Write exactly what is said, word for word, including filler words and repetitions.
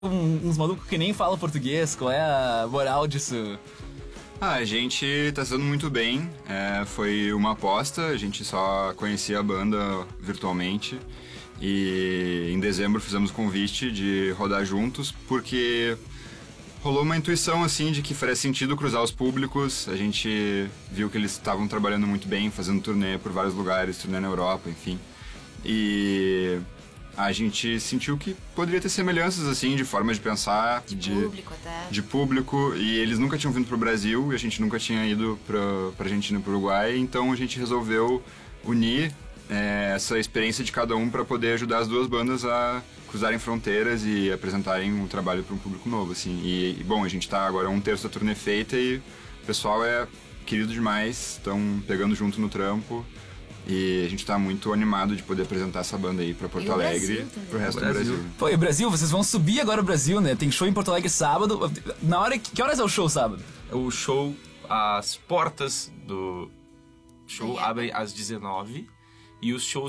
um, uns malucos que nem falam português, qual é a moral disso? Ah, a gente tá se dando muito bem, é, foi uma aposta, a gente só conhecia a banda virtualmente e em dezembro fizemos o convite de rodar juntos porque rolou uma intuição assim de que faria sentido cruzar os públicos, a gente viu que eles estavam trabalhando muito bem, fazendo turnê por vários lugares, turnê na Europa, enfim, e a gente sentiu que poderia ter semelhanças, assim, de forma de pensar. De, de público até. De público, e eles nunca tinham vindo pro Brasil, e a gente nunca tinha ido pra, pra Argentina e pro Uruguai, então a gente resolveu unir é, essa experiência de cada um para poder ajudar as duas bandas a cruzarem fronteiras e apresentarem um trabalho para um público novo, assim. E, e, bom, a gente tá agora um terço da turnê feita e o pessoal é querido demais, estão pegando junto no trampo. E a gente tá muito animado de poder apresentar essa banda aí pra Porto e Alegre, pro resto do Brasil. Pô, e o Brasil, vocês vão subir agora o Brasil, né? Tem show em Porto Alegre sábado. Na hora que, que horas é o show sábado? O show, as portas do show Yeah. abrem às dezenove e os shows